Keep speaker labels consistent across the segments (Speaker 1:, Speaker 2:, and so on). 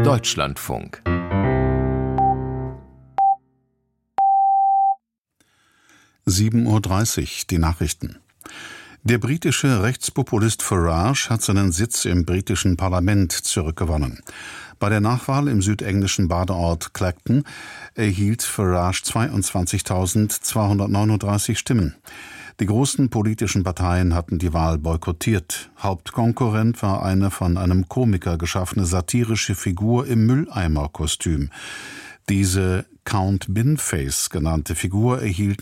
Speaker 1: Deutschlandfunk.
Speaker 2: (7:30 Uhr), die Nachrichten. Der britische Rechtspopulist Farage hat seinen Sitz im britischen Parlament zurückgewonnen. Bei der Nachwahl im südenglischen Badeort Clacton erhielt Farage 22.239 Stimmen. Die großen politischen Parteien hatten die Wahl boykottiert. Hauptkonkurrent war eine von einem Komiker geschaffene satirische Figur im Mülleimerkostüm. Diese Count Binface genannte Figur erhielt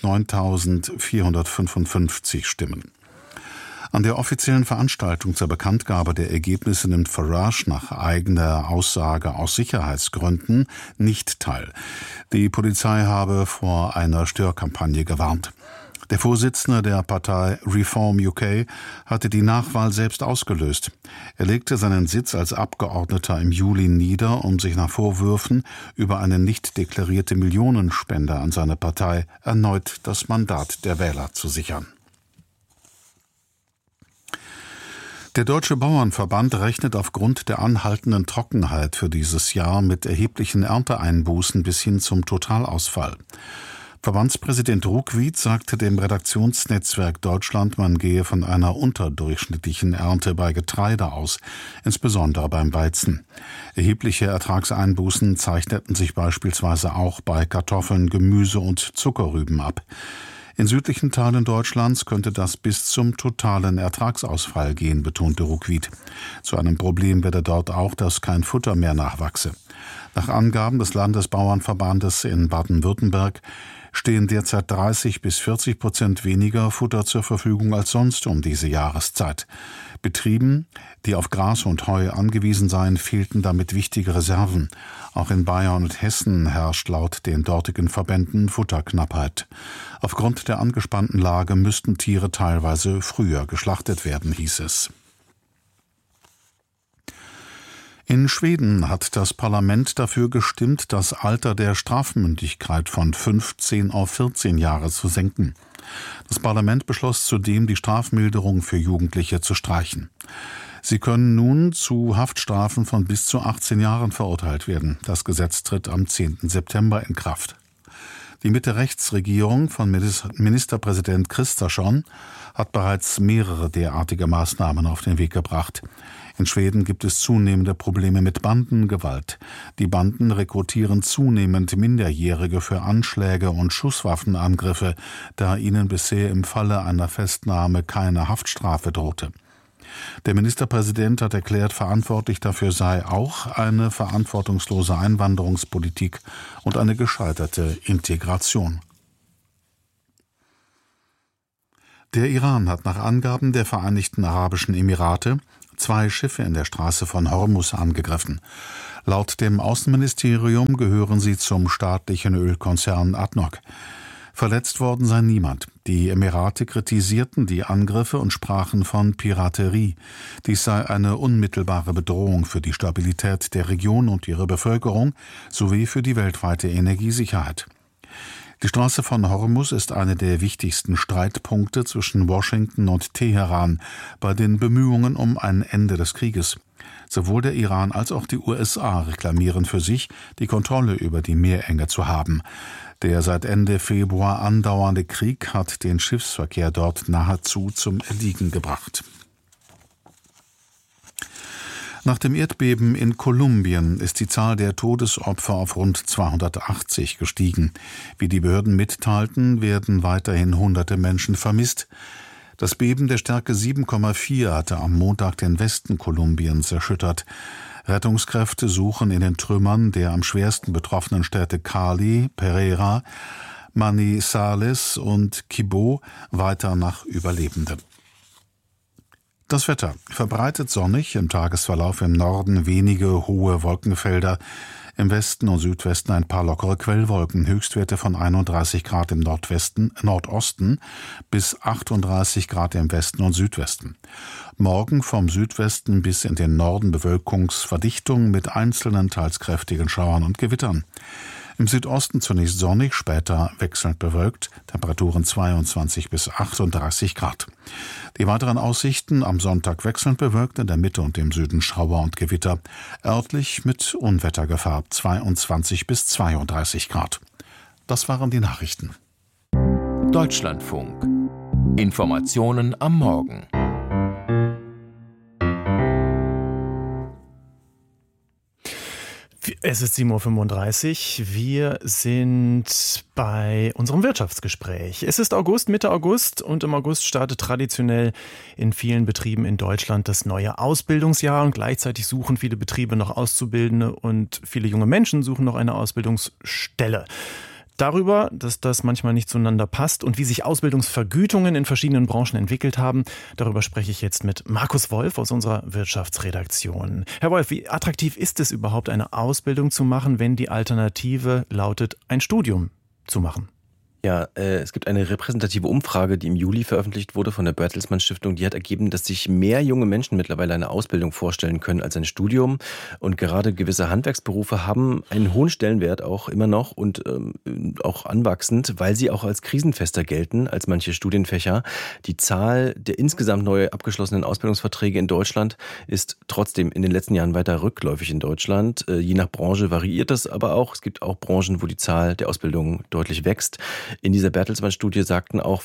Speaker 2: 9.455 Stimmen. An der offiziellen Veranstaltung zur Bekanntgabe der Ergebnisse nimmt Farage nach eigener Aussage aus Sicherheitsgründen nicht teil. Die Polizei habe vor einer Störkampagne gewarnt. Der Vorsitzende der Partei Reform UK hatte die Nachwahl selbst ausgelöst. Er legte seinen Sitz als Abgeordneter im Juli nieder, um sich nach Vorwürfen über eine nicht deklarierte Millionenspende an seine Partei erneut das Mandat der Wähler zu sichern. Der Deutsche Bauernverband rechnet aufgrund der anhaltenden Trockenheit für dieses Jahr mit erheblichen Ernteeinbußen bis hin zum Totalausfall. Verbandspräsident Ruckwied sagte dem Redaktionsnetzwerk Deutschland, man gehe von einer unterdurchschnittlichen Ernte bei Getreide aus, insbesondere beim Weizen. Erhebliche Ertragseinbußen zeichneten sich beispielsweise auch bei Kartoffeln, Gemüse und Zuckerrüben ab. In südlichen Teilen Deutschlands könnte das bis zum totalen Ertragsausfall gehen, betonte Ruckwied. Zu einem Problem werde dort auch, dass kein Futter mehr nachwachse. Nach Angaben des Landesbauernverbandes in Baden-Württemberg stehen derzeit 30-40% weniger Futter zur Verfügung als sonst um diese Jahreszeit. Betrieben, die auf Gras und Heu angewiesen seien, fehlten damit wichtige Reserven. Auch in Bayern und Hessen herrscht laut den dortigen Verbänden Futterknappheit. Aufgrund der angespannten Lage müssten Tiere teilweise früher geschlachtet werden, hieß es. In Schweden hat das Parlament dafür gestimmt, das Alter der Strafmündigkeit von 15 auf 14 Jahre zu senken. Das Parlament beschloss zudem, die Strafmilderung für Jugendliche zu streichen. Sie können nun zu Haftstrafen von bis zu 18 Jahren verurteilt werden. Das Gesetz tritt am 10. September in Kraft. Die Mitte-Rechts-Regierung von Ministerpräsident Kristersson hat bereits mehrere derartige Maßnahmen auf den Weg gebracht. In Schweden gibt es zunehmende Probleme mit Bandengewalt. Die Banden rekrutieren zunehmend Minderjährige für Anschläge und Schusswaffenangriffe, da ihnen bisher im Falle einer Festnahme keine Haftstrafe drohte. Der Ministerpräsident hat erklärt, verantwortlich dafür sei auch eine verantwortungslose Einwanderungspolitik und eine gescheiterte Integration. Der Iran hat nach Angaben der Vereinigten Arabischen Emirate 2 Schiffe in der Straße von Hormuz angegriffen. Laut dem Außenministerium gehören sie zum staatlichen Ölkonzern ADNOC. Verletzt worden sei niemand. Die Emirate kritisierten die Angriffe und sprachen von Piraterie. Dies sei eine unmittelbare Bedrohung für die Stabilität der Region und ihre Bevölkerung sowie für die weltweite Energiesicherheit. Die Straße von Hormuz ist eine der wichtigsten Streitpunkte zwischen Washington und Teheran bei den Bemühungen um ein Ende des Krieges. Sowohl der Iran als auch die USA reklamieren für sich, die Kontrolle über die Meerenge zu haben. Der seit Ende Februar andauernde Krieg hat den Schiffsverkehr dort nahezu zum Erliegen gebracht. Nach dem Erdbeben in Kolumbien ist die Zahl der Todesopfer auf rund 280 gestiegen. Wie die Behörden mitteilten, werden weiterhin hunderte Menschen vermisst. Das Beben der Stärke 7,4 hatte am Montag den Westen Kolumbiens erschüttert. Rettungskräfte suchen in den Trümmern der am schwersten betroffenen Städte Cali, Pereira, Manizales und Chibó weiter nach Überlebenden. Das Wetter: verbreitet sonnig, im Tagesverlauf im Norden wenige hohe Wolkenfelder, im Westen und Südwesten ein paar lockere Quellwolken, Höchstwerte von 31 Grad im Nordosten bis 38 Grad im Westen und Südwesten. Morgen vom Südwesten bis in den Norden Bewölkungsverdichtung mit einzelnen teils kräftigen Schauern und Gewittern. Im Südosten zunächst sonnig, später wechselnd bewölkt, Temperaturen 22 bis 38 Grad. Die weiteren Aussichten: am Sonntag wechselnd bewölkt, in der Mitte und im Süden Schauer und Gewitter, örtlich mit Unwettergefahr 22 bis 32 Grad. Das waren die Nachrichten.
Speaker 1: Deutschlandfunk. Informationen am Morgen.
Speaker 3: Es ist 7:35 Uhr. Wir sind bei unserem Wirtschaftsgespräch. Es ist August, Mitte August, und im August startet traditionell in vielen Betrieben in Deutschland das neue Ausbildungsjahr, und gleichzeitig suchen viele Betriebe noch Auszubildende und viele junge Menschen suchen noch eine Ausbildungsstelle. Darüber, dass das manchmal nicht zueinander passt und wie sich Ausbildungsvergütungen in verschiedenen Branchen entwickelt haben, darüber spreche ich jetzt mit Markus Wolf aus unserer Wirtschaftsredaktion. Herr Wolf, wie attraktiv ist es überhaupt, eine Ausbildung zu machen, wenn die Alternative lautet, ein Studium zu machen?
Speaker 4: Ja, es gibt eine repräsentative Umfrage, die im Juli veröffentlicht wurde von der Bertelsmann Stiftung. Die hat ergeben, dass sich mehr junge Menschen mittlerweile eine Ausbildung vorstellen können als ein Studium. Und gerade gewisse Handwerksberufe haben einen hohen Stellenwert auch immer noch und auch anwachsend, weil sie auch als krisenfester gelten als manche Studienfächer. Die Zahl der insgesamt neu abgeschlossenen Ausbildungsverträge in Deutschland ist trotzdem in den letzten Jahren weiter rückläufig in Deutschland. Je nach Branche variiert das aber auch. Es gibt auch Branchen, wo die Zahl der Ausbildungen deutlich wächst. In dieser Bertelsmann-Studie sagten auch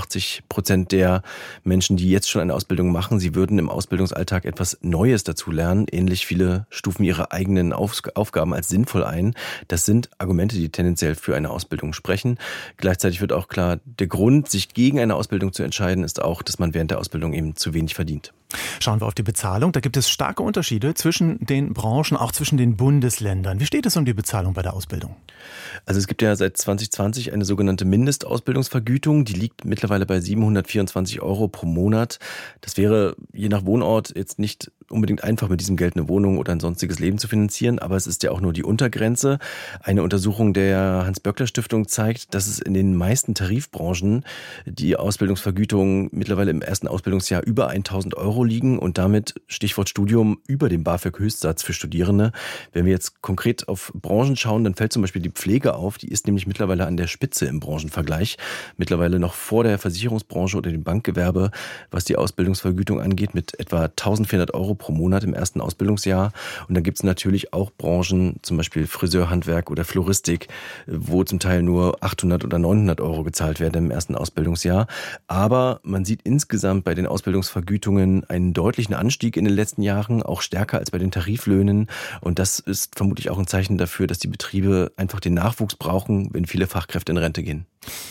Speaker 4: 85% der Menschen, die jetzt schon eine Ausbildung machen, sie würden im Ausbildungsalltag etwas Neues dazu lernen. Ähnlich viele stufen ihre eigenen Aufgaben als sinnvoll ein. Das sind Argumente, die tendenziell für eine Ausbildung sprechen. Gleichzeitig wird auch klar, der Grund, sich gegen eine Ausbildung zu entscheiden, ist auch, dass man während der Ausbildung eben zu wenig verdient.
Speaker 3: Schauen wir auf die Bezahlung. Da gibt es starke Unterschiede zwischen den Branchen, auch zwischen den Bundesländern. Wie steht es um die Bezahlung bei der Ausbildung?
Speaker 4: Also es gibt ja seit 2020 eine sogenannte Mindestausbildungsvergütung. Die liegt mittlerweile bei 724 € pro Monat. Das wäre je nach Wohnort jetzt nicht unbedingt einfach, mit diesem Geld eine Wohnung oder ein sonstiges Leben zu finanzieren, aber es ist ja auch nur die Untergrenze. Eine Untersuchung der Hans-Böckler-Stiftung zeigt, dass es in den meisten Tarifbranchen die Ausbildungsvergütungen mittlerweile im ersten Ausbildungsjahr über 1.000 € liegen und damit, Stichwort Studium, über dem BAföG-Höchstsatz für Studierende. Wenn wir jetzt konkret auf Branchen schauen, dann fällt zum Beispiel die Pflege auf. Die ist nämlich mittlerweile an der Spitze im Branchenvergleich. Mittlerweile noch vor der Versicherungsbranche oder dem Bankgewerbe, was die Ausbildungsvergütung angeht, mit etwa 1.400 € pro Monat im ersten Ausbildungsjahr. Und dann gibt es natürlich auch Branchen, zum Beispiel Friseurhandwerk oder Floristik, wo zum Teil nur 800 oder 900 € gezahlt werden im ersten Ausbildungsjahr. Aber man sieht insgesamt bei den Ausbildungsvergütungen einen deutlichen Anstieg in den letzten Jahren, auch stärker als bei den Tariflöhnen. Und das ist vermutlich auch ein Zeichen dafür, dass die Betriebe einfach den Nachwuchs brauchen, wenn viele Fachkräfte in Rente gehen.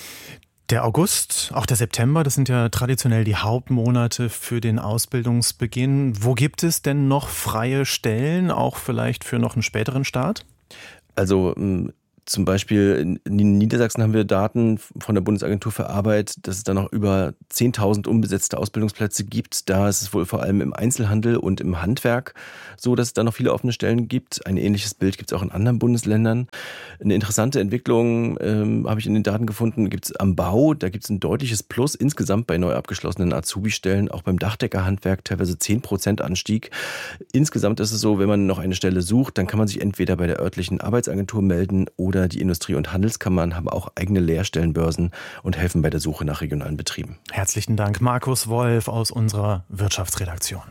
Speaker 3: Der August, auch der September, das sind ja traditionell die Hauptmonate für den Ausbildungsbeginn. Wo gibt es denn noch freie Stellen, auch vielleicht für noch einen späteren Start?
Speaker 4: Also zum Beispiel in Niedersachsen haben wir Daten von der Bundesagentur für Arbeit, dass es da noch über 10.000 unbesetzte Ausbildungsplätze gibt. Da ist es wohl vor allem im Einzelhandel und im Handwerk so, dass es da noch viele offene Stellen gibt. Ein ähnliches Bild gibt es auch in anderen Bundesländern. Eine interessante Entwicklung habe ich in den Daten gefunden, gibt es am Bau. Da gibt es ein deutliches Plus insgesamt bei neu abgeschlossenen Azubi-Stellen, auch beim Dachdeckerhandwerk teilweise 10% Anstieg. Insgesamt ist es so, wenn man noch eine Stelle sucht, dann kann man sich entweder bei der örtlichen Arbeitsagentur melden oder die Industrie- und Handelskammern haben auch eigene Lehrstellenbörsen und helfen bei der Suche nach regionalen Betrieben.
Speaker 3: Herzlichen Dank, Markus Wolf aus unserer Wirtschaftsredaktion.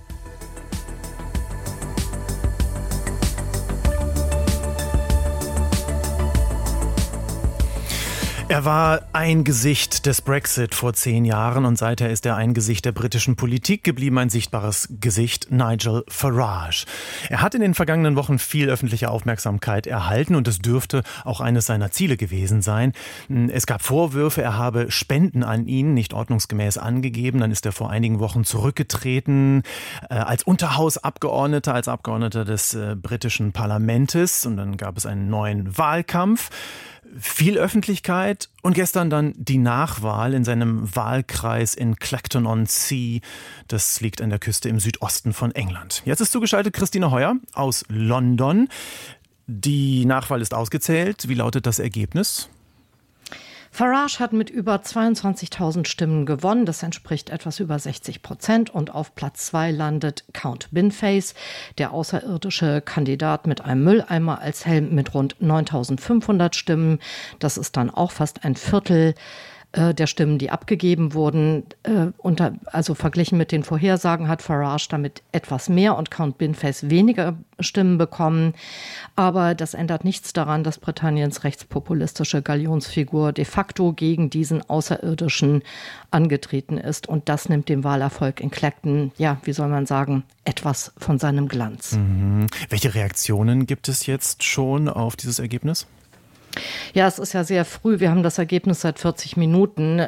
Speaker 3: Er war ein Gesicht des Brexit vor 10 Jahren und seither ist er ein Gesicht der britischen Politik geblieben, ein sichtbares Gesicht, Nigel Farage. Er hat in den vergangenen Wochen viel öffentliche Aufmerksamkeit erhalten und es dürfte auch eines seiner Ziele gewesen sein. Es gab Vorwürfe, er habe Spenden an ihn nicht ordnungsgemäß angegeben. Dann ist er vor einigen Wochen zurückgetreten als Unterhausabgeordneter, als Abgeordneter des britischen Parlamentes und dann gab es einen neuen Wahlkampf. Viel Öffentlichkeit und gestern dann die Nachwahl in seinem Wahlkreis in Clacton-on-Sea. Das liegt an der Küste im Südosten von England. Jetzt ist zugeschaltet Christine Heuer aus London. Die Nachwahl ist ausgezählt. Wie lautet das Ergebnis?
Speaker 5: Farage hat mit über 22.000 Stimmen gewonnen. Das entspricht etwas über 60%. Und auf Platz 2 landet Count Binface, der außerirdische Kandidat mit einem Mülleimer als Helm mit rund 9.500 Stimmen. Das ist dann auch fast ein Viertel der Stimmen, die abgegeben wurden. Also verglichen mit den Vorhersagen hat Farage damit etwas mehr und Count Binface weniger Stimmen bekommen. Aber das ändert nichts daran, dass Britanniens rechtspopulistische Galionsfigur de facto gegen diesen Außerirdischen angetreten ist. Und das nimmt dem Wahlerfolg in Clacton, ja, wie soll man sagen, etwas von seinem Glanz.
Speaker 3: Welche Reaktionen gibt es jetzt schon auf dieses Ergebnis?
Speaker 5: Ja, es ist ja sehr früh. Wir haben das Ergebnis seit 40 Minuten.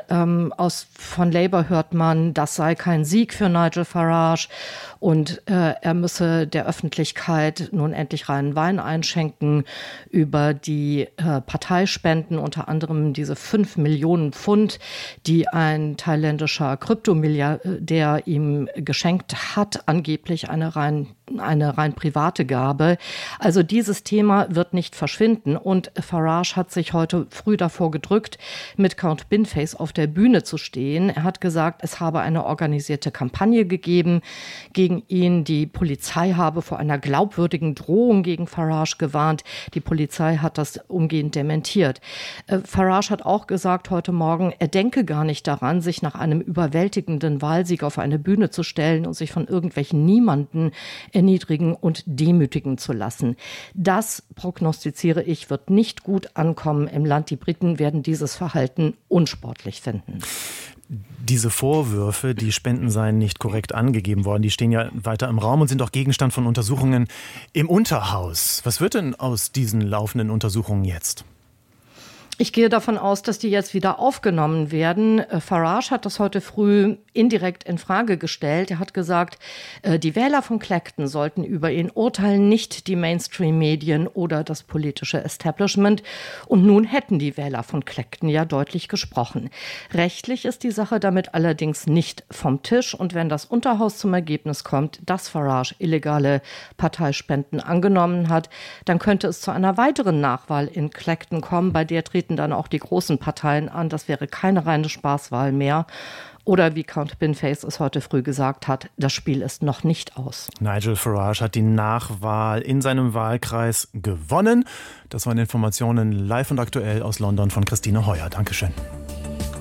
Speaker 5: Von Labour hört man, das sei kein Sieg für Nigel Farage und er müsse der Öffentlichkeit nun endlich reinen Wein einschenken über die Parteispenden, unter anderem diese 5 Millionen Pfund, die ein thailändischer Kryptomilliardär ihm geschenkt hat, angeblich eine rein private Gabe. Also dieses Thema wird nicht verschwinden und Farage hat sich heute früh davor gedrückt, mit Count Binface auf der Bühne zu stehen. Er hat gesagt, es habe eine organisierte Kampagne gegeben gegen ihn. Die Polizei habe vor einer glaubwürdigen Drohung gegen Farage gewarnt. Die Polizei hat das umgehend dementiert. Farage hat auch gesagt heute Morgen, er denke gar nicht daran, sich nach einem überwältigenden Wahlsieg auf eine Bühne zu stellen und sich von irgendwelchen Niemanden erniedrigen und demütigen zu lassen. Das, prognostiziere ich, wird nicht gut ankommen im Land. Die Briten werden dieses Verhalten unsportlich finden.
Speaker 3: Diese Vorwürfe, die Spenden seien nicht korrekt angegeben worden, die stehen ja weiter im Raum und sind auch Gegenstand von Untersuchungen im Unterhaus. Was wird denn aus diesen laufenden Untersuchungen jetzt?
Speaker 5: Ich gehe davon aus, dass die jetzt wieder aufgenommen werden. Farage hat das heute früh indirekt in Frage gestellt. Er hat gesagt, die Wähler von Clacton sollten über ihn urteilen, nicht die Mainstream-Medien oder das politische Establishment. Und nun hätten die Wähler von Clacton ja deutlich gesprochen. Rechtlich ist die Sache damit allerdings nicht vom Tisch. Und wenn das Unterhaus zum Ergebnis kommt, dass Farage illegale Parteispenden angenommen hat, dann könnte es zu einer weiteren Nachwahl in Clacton kommen, bei der treten dann auch die großen Parteien an. Das wäre keine reine Spaßwahl mehr. Oder wie Count Binface es heute früh gesagt hat, das Spiel ist noch nicht aus.
Speaker 3: Nigel Farage hat die Nachwahl in seinem Wahlkreis gewonnen. Das waren Informationen live und aktuell aus London von Christine Heuer. Dankeschön.